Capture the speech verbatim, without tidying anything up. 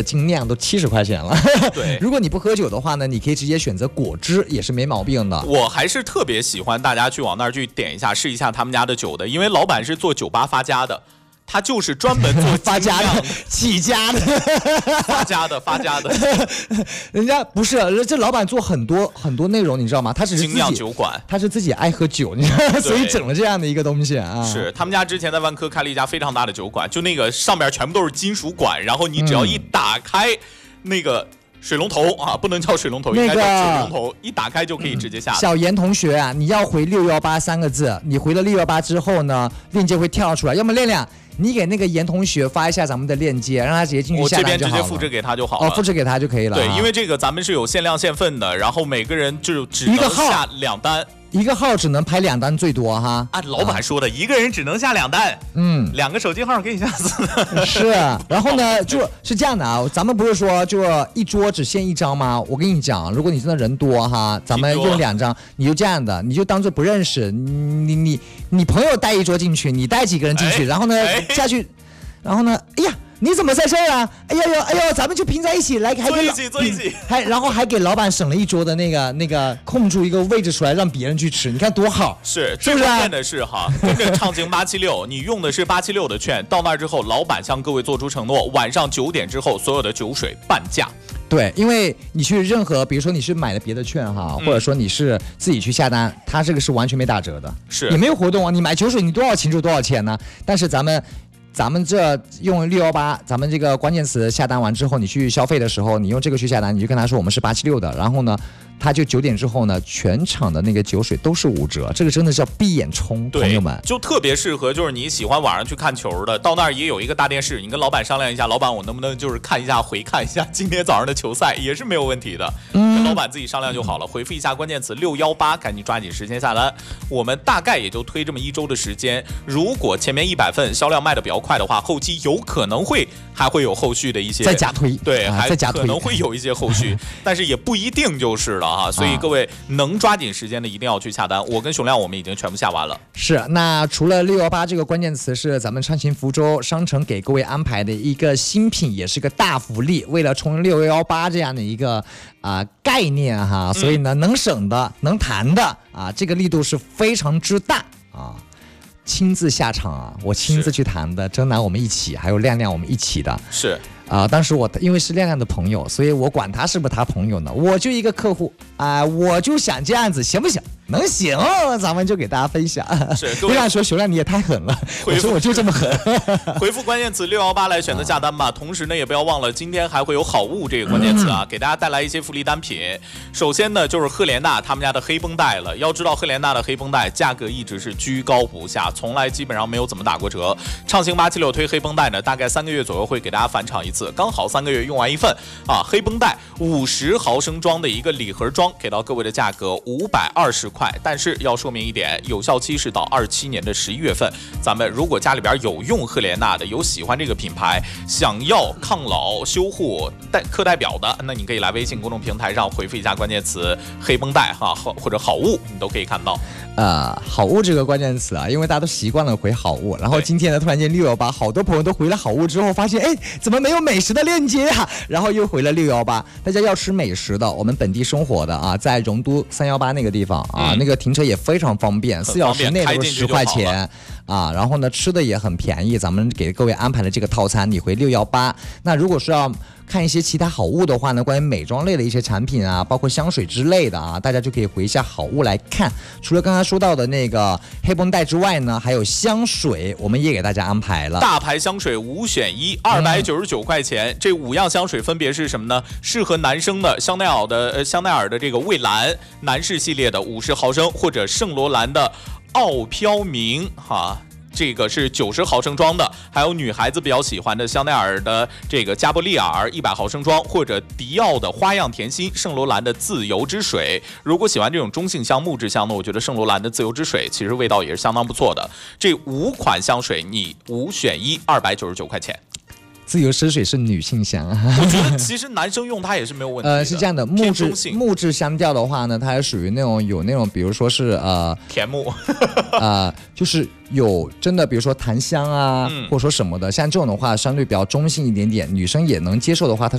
精酿都七十块钱了。 对， 如果你不喝酒的话呢，你可以直接选择果汁，也是没毛病的。 我还是特别喜欢大家去往那儿去点一下，试一下他们家的酒的，因为老板是做酒吧发家的。他就是专门做发家的、起家的、 发家的、发家的。 人家不是这老板做很多很多内容，你知道吗？他只是精酿酒馆， 他是自己爱喝酒，你知道吗？所以整了这样的一个东西啊。 是他们家之前在万科开了一家非常大的酒馆，就那个上面全部都是金属管，然后你只要一打开那个。水龙头啊，不能叫水龙头， 那个、 应该叫水龙头，一打开就可以直接下来。 小严同学啊，你要回六幺八三个字，你回了六幺八之后呢，链接会跳出来。要么亮亮，你给那个严同学发一下咱们的链接，让他直接进去下单就好了。 我这边直接复制给他就好了。 哦，复制给他就可以了。 对，因为这个咱们是有限量限份的，然后每个人就只能下两单。 一个号只能排两单最多哈， 按老板说的，啊、一个人只能下两单， 嗯， 两个手机号给你下次。 是，然后呢，就是这样的啊，咱们不是说就一桌只限一张吗？我跟你讲，如果你真的人多哈，咱们用两张，你就这样的，你就当做不认识，你你你朋友带一桌进去，你带几个人进去， 哎、 然后呢、哎、下去，然后呢，哎呀。你怎么在这儿啊？哎呦呦，哎呦，咱们就拼在一起来，还坐一起，坐一起， 还然后还给老板省了一桌的那个那个空出一个位置出来，让别人去吃，你看多好。 是， 是不是、啊？ 最关键的是哈，跟着畅行八七六，你用的是八七六的券，到那儿之后，老板向各位做出承诺，晚上九点之后，所有的酒水半价。 对，因为你去任何，比如说你是买了别的券哈，或者说你是自己去下单，它这个是完全没打折的， 是也没有活动啊。你买酒水你多少钱就多少钱呢？但是咱们。咱们这用六幺八，咱们这个关键词下单完之后，你去消费的时候，你用这个去下单，你就跟他说我们是八七六的，然后呢，他就九点之后呢，全场的那个酒水都是五折，这个真的是要闭眼冲，朋友们， 就特别适合就是你喜欢晚上去看球的，到那儿也有一个大电视，你跟老板商量一下，老板我能不能就是看一下回看一下今天早上的球赛，也是没有问题的，嗯、跟老板自己商量就好了，回复一下关键词六幺八，赶紧抓紧时间下单，我们大概也就推这么一周的时间，如果前面一百份销量卖的比较快的话，后期有可能会还会有后续的一些再加推， 对， 啊、 还再加推可能会有一些后续，但是也不一定就是了啊。所以各位能抓紧时间的一定要去下单。我跟熊亮我们已经全部下完了。 是，那除了六幺八这个关键词是咱们畅行福州商城给各位安排的一个新品，也是个大福利。为了冲六幺八这样的一个啊、呃、概念哈，所以呢、嗯、能省的能谈的啊，这个力度是非常之大啊。亲自下场啊，我亲自去谈的，征南我们一起，还有亮亮我们一起的， 是啊、呃，当时我因为是亮亮的朋友，所以我管他是不是他朋友呢，我就一个客户啊、呃，我就想这样子，行不行？能行，咱们就给大家分享。 是， 亮亮说：“熊亮你也太狠了。”我说：“我就这么狠。” 回复关键词六幺八来选择下单吧。啊、同时呢，也不要忘了今天还会有好物这个关键词啊，嗯、给大家带来一些福利单品。首先呢，就是赫莲娜他们家的黑绷带了。要知道，赫莲娜的黑绷带价格一直是居高不下，从来基本上没有怎么打过折。畅行八七六推黑绷带呢，大概三个月左右会给大家返场一次，刚好三个月用完一份啊。黑绷带五十毫升装的一个礼盒装，给到各位的价格五百二十块，但是要说明一点，有效期是到二七年的十一月份。咱们如果家里边有用赫莲娜的，有喜欢这个品牌，想要抗老修护代课代表的，那你可以来微信公众平台上回复一下关键词黑绷带哈，或者好物，你都可以看到。 呃，好物这个关键词啊，因为大家都习惯了回好物，然后今天呢，突然间六幺八，好多朋友都回了好物之后，发现哎，怎么没有美食的链接啊？然后又回了六幺八，大家要吃美食的，我们本地生活的啊，在荣都三幺八那个地方啊，嗯、那个停车也非常方便，四小时内都是十块钱啊，然后呢吃的也很便宜，咱们给各位安排了这个套餐，你回六幺八。那如果是要看一些其他好物的话呢，关于美妆类的一些产品啊，包括香水之类的啊，大家就可以回一下好物来看。除了刚刚说到的那个黑绷带之外呢，还有香水，我们也给大家安排了。 大牌香水五选一，二百九十九块钱、嗯。这五样香水分别是什么呢？适合男生的香奈儿的呃香奈儿的这个蔚蓝男士系列的五十毫升，或者圣罗兰的傲飘明哈。这个是九十毫升装的，还有女孩子比较喜欢的香奈儿的这个加布利尔一百毫升装，或者迪奥的花样甜心，圣罗兰的自由之水。如果喜欢这种中性香、木质香呢，我觉得圣罗兰的自由之水其实味道也是相当不错的。这五款香水你五选一，二百九十九块钱。 自由之水是女性香， 我觉得其实男生用它也是没有问题的。 呃，是这样的，木质木质香调的话呢，它还属于那种有那种，比如说是呃甜木， 呃，就是有真的，比如说檀香啊，嗯、或者说什么的，像这种的话，相对比较中性一点点，女生也能接受的话，它